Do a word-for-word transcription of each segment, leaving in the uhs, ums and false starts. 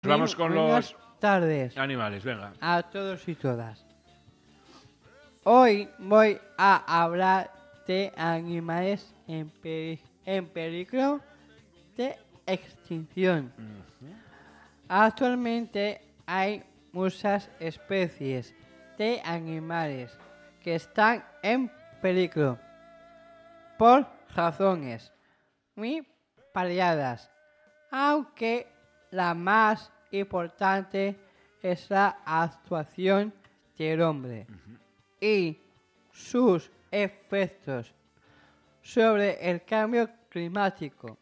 Vamos con Buenas los tardes animales, venga. a todos y todas. Hoy voy a hablar de animales en, peri- en peligro de extinción. Uh-huh. Actualmente hay muchas especies de animales que están en peligro por razones muy variadas, aunque la más importante es la actuación del hombre Uh-huh. y sus efectos sobre el cambio climático.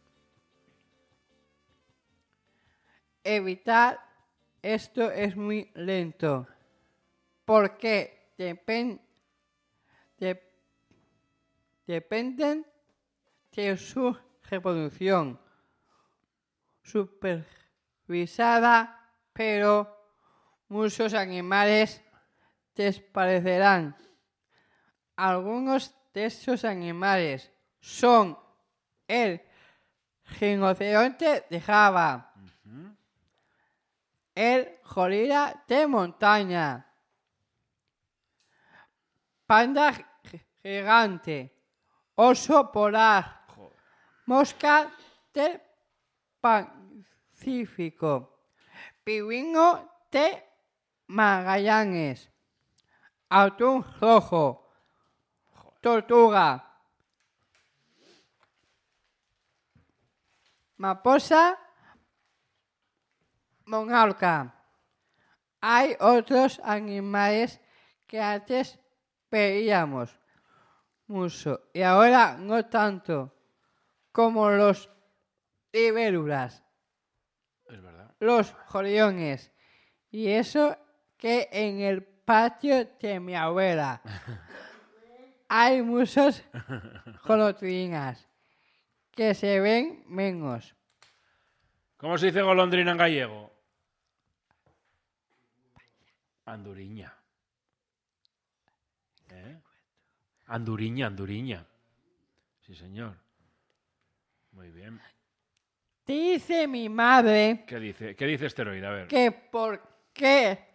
Evitar esto es muy lento porque depen- de- dependen de su reproducción supervisada, pero muchos animales desaparecerán. Algunos de estos animales son el rinoceronte de Java, Uh-huh. el gorila de montaña, panda gigante, oso polar, Joder. mosca del Pacífico, pingüino de Magallanes, atún rojo, tortuga, mariposa monarca. Hay otros animales que antes veíamos mucho y ahora no tanto, como los libélulas, Es verdad. los gorriones, y eso que en el patio de mi abuela hay muchos golondrinas que se ven menos. ¿Cómo se dice golondrina en gallego? Anduriña. ¿Eh? Anduriña, anduriña. Sí, señor. Muy bien. Dice mi madre ¿Qué dice? ¿Qué dice esteroide? A ver. que por qué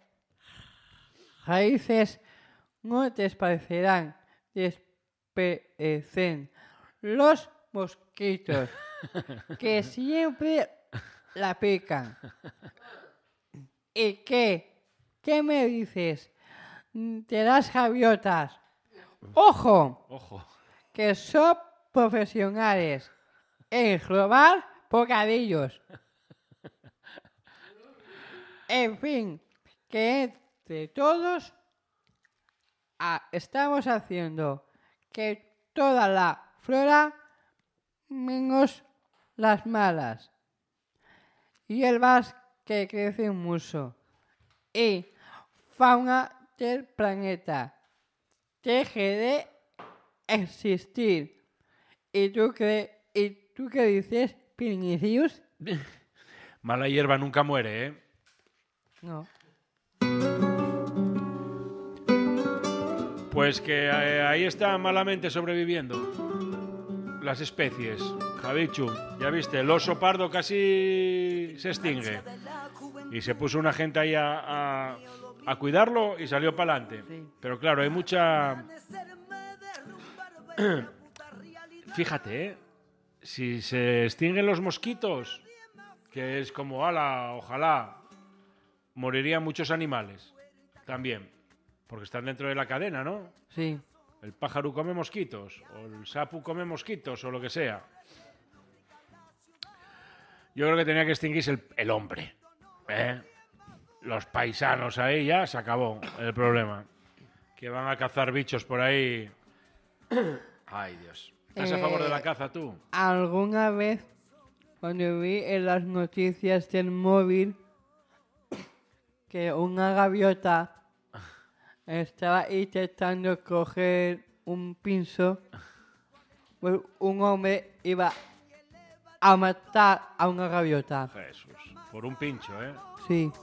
raíces no desaparecerán, desaparecen los mosquitos que siempre la pican. ¿Y qué? ¿Qué me dices de las gaviotas? ¡Ojo! Ojo. Que son profesionales en robar bocadillos. En fin, que entre todos ah, estamos haciendo que toda la flora, menos las malas, hierbas que crecen mucho y fauna del planeta deje de existir. ¿Y tú qué, y tú qué dices, Pinicius? Mala hierba nunca muere, ¿eh? No. Pues que eh, ahí está malamente sobreviviendo las especies. Javichu, ya viste, el oso pardo casi se extingue. Y se puso una gente ahí a, a, a cuidarlo y salió para adelante. Sí. Pero claro, hay mucha... Fíjate, ¿eh? Si se extinguen los mosquitos, que es como, ala, ojalá, morirían muchos animales también, porque están dentro de la cadena, ¿no? Sí. El pájaro come mosquitos, o el sapo come mosquitos, o lo que sea. Yo creo que tenía que extinguirse el, el hombre, ¿eh? Los paisanos ahí ya se acabó el problema. Que van a cazar bichos por ahí. Ay, Dios. ¿Estás a favor de la caza tú? Alguna vez, cuando vi en las noticias del móvil que una gaviota estaba intentando coger un pinzo, pues un hombre iba a matar a una gaviota. Jesús. Por un pincho, ¿eh? Sí.